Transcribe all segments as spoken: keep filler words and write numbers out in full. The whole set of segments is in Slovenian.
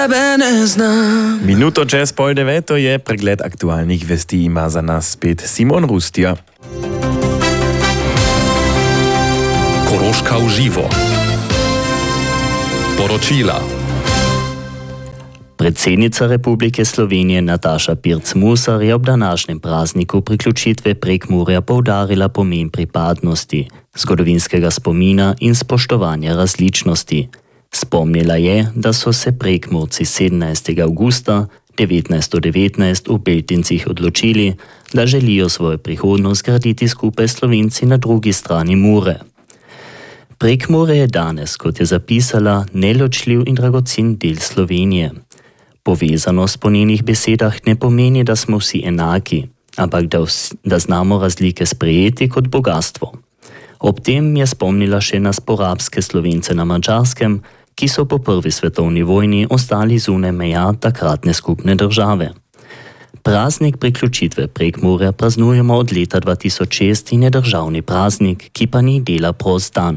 tebe ne znam. Minuto čez pol deveto je pregled aktualnih vesti, ima za nas spet Simon Rustja. Koroška v živo. Poročila. Predsednica Republike Slovenije Nataša Pirc-Musar je ob današnjem prazniku priključitve Prekmurja poudarila pomen pripadnosti, zgodovinskega spomina in spoštovanja različnosti. Spomnila je, da so se Prekmurci sedemnajstega avgusta devetnajststo devetnajst v Beltincih odločili, da želijo svojo prihodnost graditi skupaj s Slovenci na drugi strani Mure. Prekmurje je danes, kot je zapisala, neločljiv in dragocen del Slovenije. Povezanost po njenih besedah ne pomeni, da smo vsi enaki, ampak da, vsi, da znamo razlike sprejeti kot bogatstvo. Ob tem je spomnila še na sporabske Slovence na Madžarskem, ki so po prvi svetovni vojni ostali zunaj meja takratne skupne države. Praznik priključitve Prekmurja praznujemo od leta dva tisoč šest in je državni praznik, ki pa ni dela prost dan.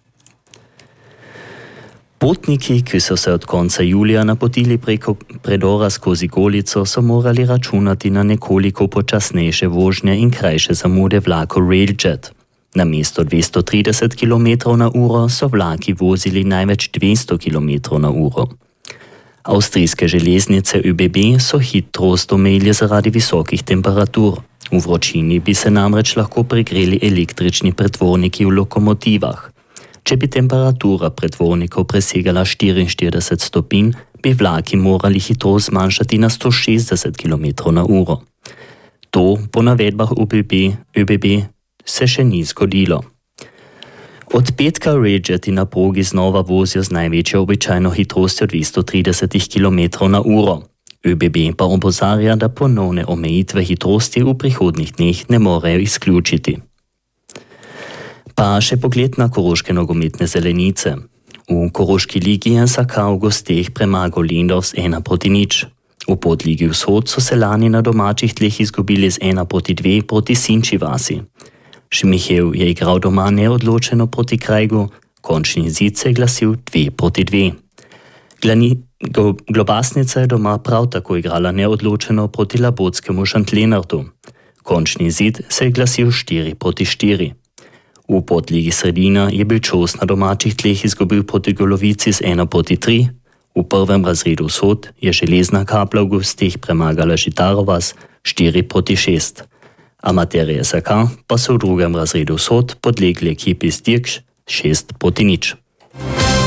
Potniki, ki so se od konca julija napotili preko predora skozi Golico, so morali računati na nekoliko počasnejše vožnje in krajše zamude vlakov Railjet. Namesto dvesto trideset kilometrov na uro so vlaki vozili največ dvesto kilometrov na uro. Avstrijske železnice ÖBB so hitrost omejili zaradi visokih temperatur. V vročini bi se namreč lahko pregreli električni pretvorniki v lokomotivah. Če bi temperatura pretvornikov presegala štiriinštirideset stopinj, bi vlaki morali hitrost zmanjšati na sto šestdeset kilometrov na uro. To, po navedbah ÖBB, ÖBB se še ni zgodilo. Od petka Railjet na progi znova vozijo z največjo običajno hitrostjo dvesto trideset kilometrov na uro. ÖBB pa opozarja, da ponovne omejitve hitrosti v prihodnjih dneh ne morejo izključiti. Pa še pogled na koroške nogometne zelenice. V Koroški ligi je S K v gosteh premagal Lendavs ena proti nič. V podligi Vzhod so se lani na domačih tleh izgubili z ena proti dve proti Sinči vasi. Šmihev je igral doma neodločeno proti Krajgu, končni izid se je glasil dve proti dve. Glani, go, Globasnica je doma prav tako igrala neodločeno proti Labotskemu Šentlenartu. Končni izid se je glasil štiri proti štiri. V podligi Sredina je bil Čos na domačih tleh izgubil proti Golovici z ena proti tri, v prvem razredu Vzhod je Železna Kapla v gosteh premagala Žitarovas štiri proti šest. Amaterji S K pa so v drugem razredu Vzhod podlegli ekipi z Dirkš šest proti nič.